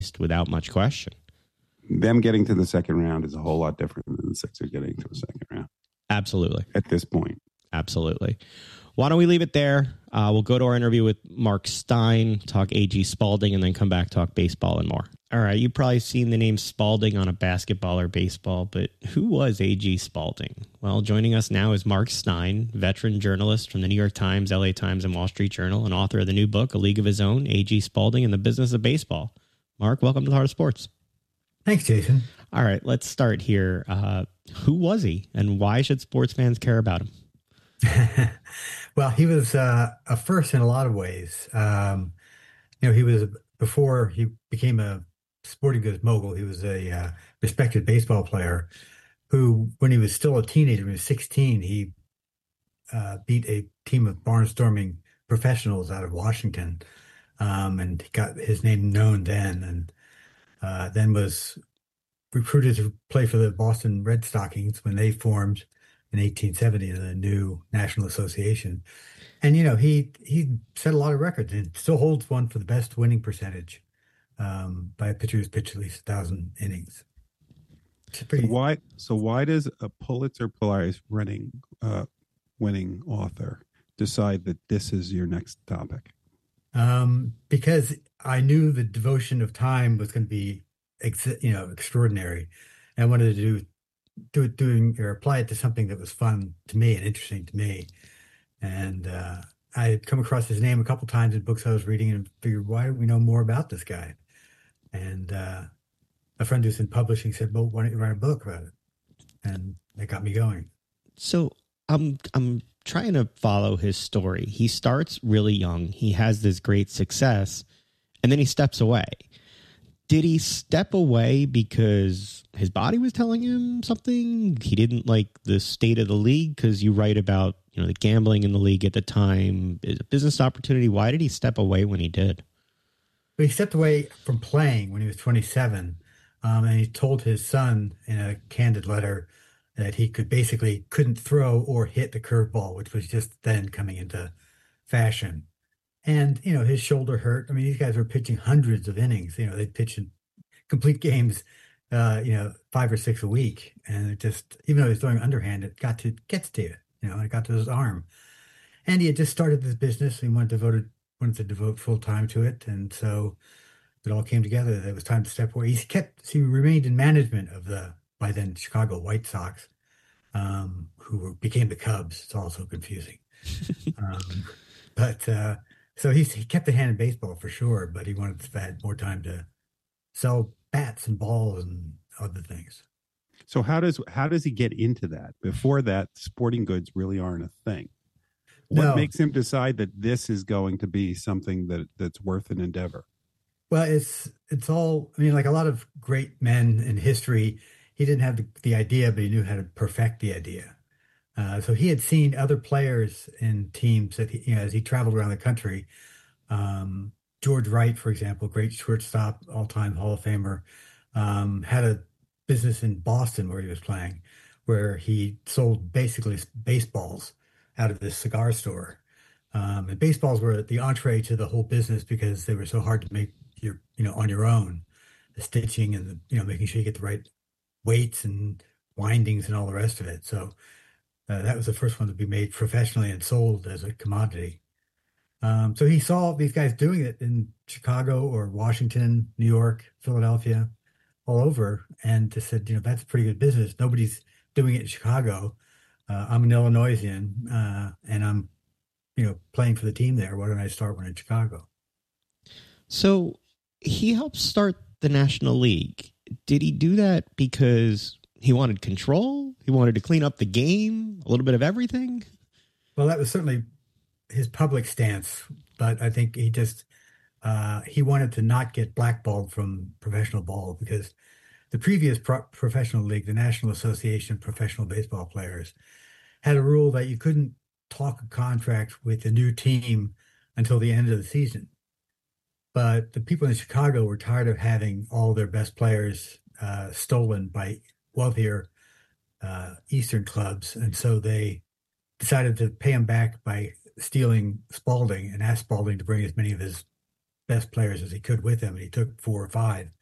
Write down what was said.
without much question. Them getting to the second round is a whole lot different than the Sixers getting to the second round. Absolutely. At this point. Absolutely. Why don't we leave it there? We'll go to our interview with Mark Stein, talk A.G. Spalding, and then come back, talk baseball and more. All right, you've probably seen the name Spalding on a basketball or baseball, but who was A.G. Spalding? Well, joining us now is Mark Stein, veteran journalist from the New York Times, LA Times, and Wall Street Journal, and author of the new book, A League of His Own, A.G. Spalding and the Business of Baseball. Mark, welcome to the Heart of Sports. Thanks, Jason. All right, let's start here. Who was he, and why should sports fans care about him? Well, he was a first in a lot of ways. He was, before he became a sporting goods mogul, he was a respected baseball player who, when he was still a teenager, when he was 16, he beat a team of barnstorming professionals out of Washington, and he got his name known then, and then was recruited to play for the Boston Red Stockings when they formed in 1870, the new National Association. And, he set a lot of records and still holds one for the best winning percentage by a pitcher who's pitched at least 1,000 innings. So why does a Pulitzer Prize winning author decide that this is your next topic? Because I knew the devotion of time was going to be, extraordinary. And I wanted to apply it to something that was fun to me and interesting to me. And I had come across his name a couple times in books I was reading and figured, why don't we know more about this guy? And a friend who's in publishing said, well, why don't you write a book about it? And that got me going. So I'm trying to follow his story. He starts really young. He has this great success, and then he steps away. Did he step away because his body was telling him something? He didn't like the state of the league? Because you write about, the gambling in the league at the time. Is a business opportunity? Why did he step away when he did? Well, he stepped away from playing when he was 27. And he told his son in a candid letter that he couldn't throw or hit the curveball, which was just then coming into fashion. And, his shoulder hurt. I mean, these guys were pitching hundreds of innings. They'd pitch in complete games, 5 or 6 a week. And it just, even though he was throwing underhand, it gets to you, it got to his arm. And he had just started this business. And he wanted to devote full time to it. And so it all came together. It was time to step away. He remained in management of the, by then, Chicago White Sox, who became the Cubs. It's all so confusing. So he kept a hand in baseball for sure, but he wanted to add more time to sell bats and balls and other things. So how does he get into that? Before that, sporting goods really aren't a thing. What makes him decide that this is going to be something that's worth an endeavor? Well, it's all, like a lot of great men in history, he didn't have the idea, but he knew how to perfect the idea. So he had seen other players in teams that as he traveled around the country. George Wright, for example, great shortstop, all-time Hall of Famer, had a business in Boston where he was playing, where he sold basically baseballs out of this cigar store. And baseballs were the entree to the whole business because they were so hard to make on your own, the stitching and making sure you get the right weights and windings and all the rest of it. So that was the first one to be made professionally and sold as a commodity. So he saw these guys doing it in Chicago or Washington, New York, Philadelphia, all over, and just said, that's a pretty good business. Nobody's doing it in Chicago. I'm an Illinoisian, and I'm, playing for the team there. Why don't I start one in Chicago? So he helped start the National League. Did he do that because he wanted control? He wanted to clean up the game? A little bit of everything? Well, that was certainly his public stance, but I think he just he wanted to not get blackballed from professional ball because the previous professional league, the National Association of Professional Baseball Players, had a rule that you couldn't talk a contract with a new team until the end of the season. But the people in Chicago were tired of having all their best players stolen by wealthier Eastern clubs, and so they decided to pay him back by stealing Spalding and asked Spalding to bring as many of his best players as he could with him, and he took 4 or 5.